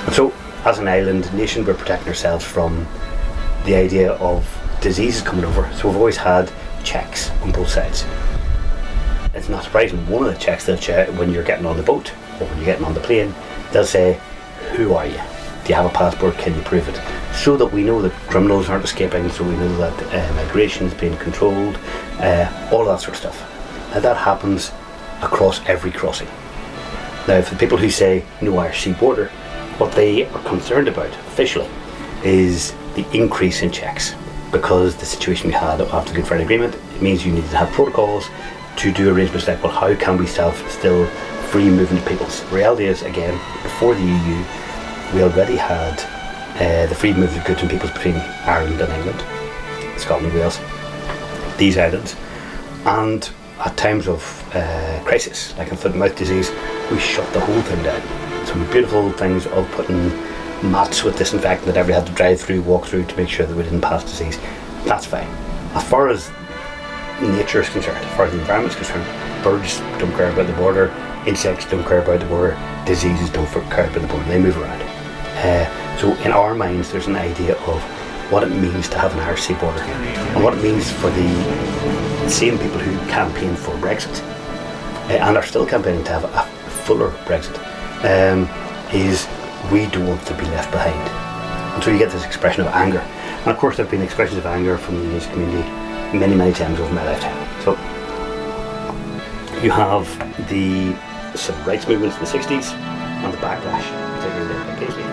And so, as an island nation, we're protecting ourselves from the idea of diseases coming over. So we've always had checks on both sides. It's not surprising, one of the checks they'll check when you're getting on the boat or when you're getting on the plane, they'll say, who are you? Do you have a passport? Can you prove it? So that we know that criminals aren't escaping, so we know that migration is being controlled, all of that sort of stuff. And that happens across every crossing. Now, for the people who say no Irish sea border, what they are concerned about officially is the increase in checks, because the situation we had after the Good Friday Agreement, it means you needed to have protocols to do arrangements like, well, how can we still free movement of peoples? The reality is, again, before the EU, we already had the free movement of goods and peoples between Ireland and England, Scotland, Wales, these islands, and at times of crisis, like in foot and mouth disease, we shut the whole thing down. Some beautiful things of putting mats with disinfectant that everybody had to drive through, walk through to make sure that we didn't pass disease. That's fine. As far as nature is concerned, as far as the environment is concerned, birds don't care about the border, insects don't care about the border, diseases don't care about the border, they move around. So in our minds there's an idea of what it means to have an Irish sea border and what it means for the same people who campaign for Brexit and are still campaigning to have a fuller Brexit, is we don't want to be left behind. And so you get this expression of anger. And of course there have been expressions of anger from the English community many times over my lifetime. So you have the civil rights movements in the 60s and the backlash, particularly by Paisley.